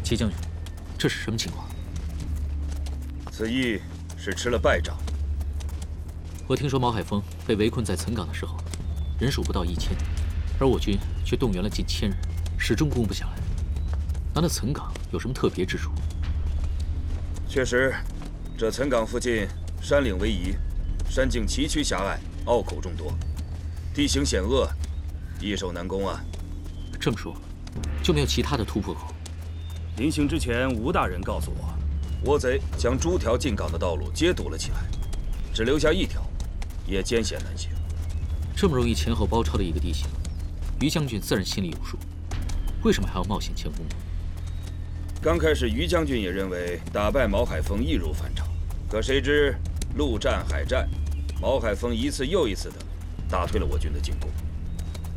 齐将军，这是什么情况？ 此役是吃了败仗。 我听说毛海峰被围困在岑岗的时候，人数不到1000，而我军却动员了近1000人，始终攻不下来。难道岑岗有什么特别之处？ 确实，这岑岗附近山岭逶迤，山径崎岖狭隘，凹口众多，地形险恶，易守难攻啊。 这么说，就没有其他的突破口？ 临行之前，吴大人告诉我， 倭贼将诸条进港的道路皆堵了起来，只留下一条，也艰险难行。 这么容易前后包抄的一个地形，于将军自然心里有数，为什么还要冒险前攻呢？ 刚开始，于将军也认为打败毛海峰易如反掌，可谁知陆战、海战，毛海峰一次又一次的打退了我军的进攻。